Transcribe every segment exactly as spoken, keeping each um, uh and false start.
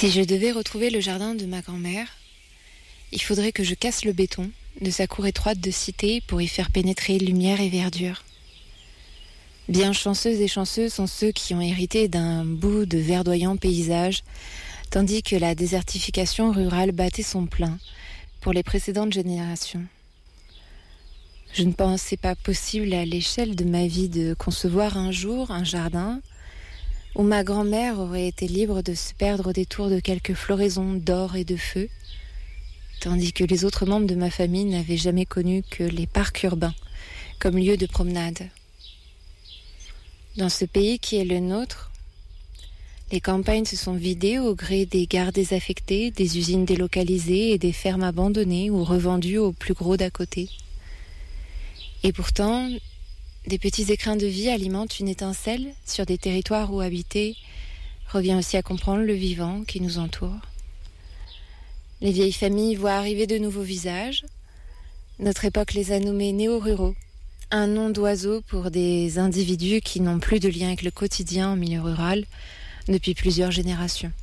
Si je devais retrouver le jardin de ma grand-mère, il faudrait que je casse le béton de sa cour étroite de cité pour y faire pénétrer lumière et verdure. Bien chanceuses et chanceux sont ceux qui ont hérité d'un bout de verdoyant paysage, tandis que la désertification rurale battait son plein pour les précédentes générations. Je ne pensais pas possible à l'échelle de ma vie de concevoir un jour un jardin où ma grand-mère aurait été libre de se perdre au détour de quelques floraisons d'or et de feu, tandis que les autres membres de ma famille n'avaient jamais connu que les parcs urbains comme lieu de promenade. Dans ce pays qui est le nôtre, les campagnes se sont vidées au gré des gares désaffectées, des usines délocalisées et des fermes abandonnées ou revendues aux plus gros d'à côté. Et pourtant, des petits écrins de vie alimentent une étincelle sur des territoires où habiter revient aussi à comprendre le vivant qui nous entoure. Les vieilles familles voient arriver de nouveaux visages. Notre époque les a nommés néo-ruraux, un nom d'oiseau pour des individus qui n'ont plus de lien avec le quotidien en milieu rural depuis plusieurs générations.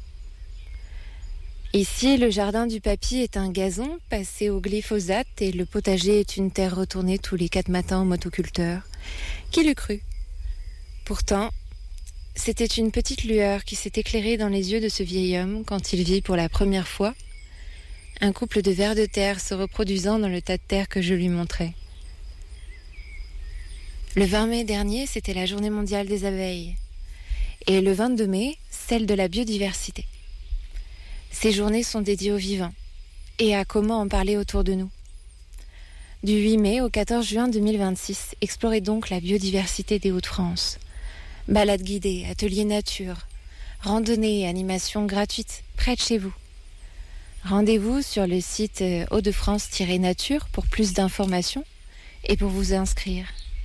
Ici, le jardin du papy est un gazon passé au glyphosate et le potager est une terre retournée tous les quatre matins au motoculteur. Qui l'eût cru ? Pourtant, c'était une petite lueur qui s'est éclairée dans les yeux de ce vieil homme quand il vit pour la première fois un couple de vers de terre se reproduisant dans le tas de terre que je lui montrais. Le vingt mai dernier, c'était la journée mondiale des abeilles. Et le vingt-deux mai, celle de la biodiversité. Ces journées sont dédiées aux vivants et à comment en parler autour de nous. Du huit mai au quatorze juin deux mille vingt-six, explorez donc la biodiversité des Hauts-de-France. Balades guidées, ateliers nature, randonnées et animations gratuites près de chez vous. Rendez-vous sur le site hauts-de-france-nature pour plus d'informations et pour vous inscrire.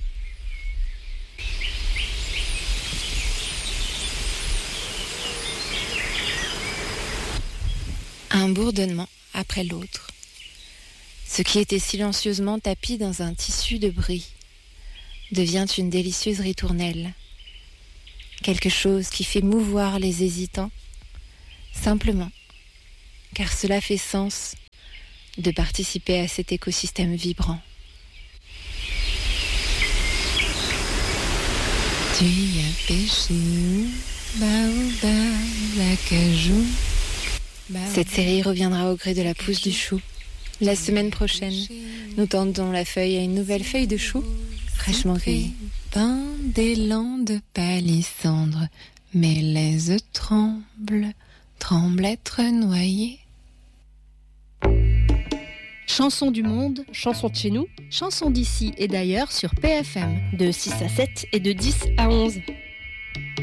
Un bourdonnement après l'autre. Ce qui était silencieusement tapi dans un tissu de bris devient une délicieuse ritournelle. Quelque chose qui fait mouvoir les hésitants, simplement, car cela fait sens de participer à cet écosystème vibrant. Tu y as pêché où? Baobab, l'acajou. Cette série reviendra au gré de la pousse du chou. La semaine prochaine, nous tendons la feuille à une nouvelle feuille de chou, fraîchement cueillie. Dans des landes palissandres, mes laises tremblent, tremblent être noyées. Chansons du monde, chansons de chez nous, chansons d'ici et d'ailleurs sur P F M, de six à sept et de dix à onze.